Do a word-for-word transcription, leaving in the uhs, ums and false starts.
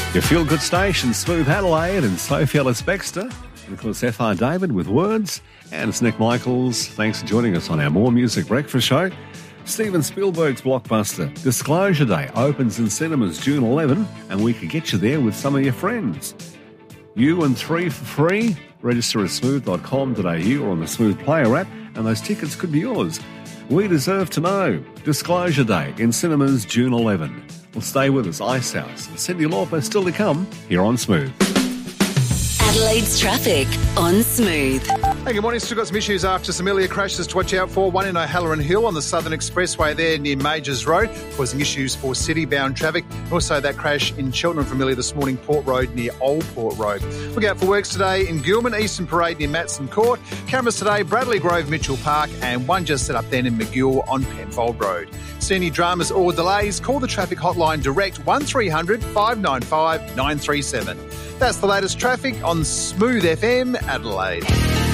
Your feel-good station, Smooth Adelaide and Sophie Ellis-Bextor. And of course, F R David with Words. And it's Nick Michaels. Thanks for joining us on our More Music Breakfast show. Steven Spielberg's blockbuster Disclosure Day opens in cinemas June eleventh, and we could get you there with some of your friends. You and three for free. Register at smooth dot com dot a u or on the Smooth Player app, and those tickets could be yours. We deserve to know. Disclosure Day in cinemas June eleventh. Well, stay with us, Ice House and Cyndi Lauper still to come here on Smooth. Adelaide's traffic on Smooth. Hey, good morning. Still got some issues after some earlier crashes to watch out for. One in O'Halloran Hill on the Southern Expressway there near Majors Road, causing issues for city-bound traffic. Also, that crash in Cheltenham from earlier this morning, Port Road near Old Port Road. Look out for works today in Gilman, Eastern Parade near Matson Court. Cameras today, Bradley Grove, Mitchell Park, and one just set up then in McGill on Penfold Road. See any dramas or delays? Call the traffic hotline direct one three hundred five nine five nine three seven. That's the latest traffic on Smooth F M Adelaide.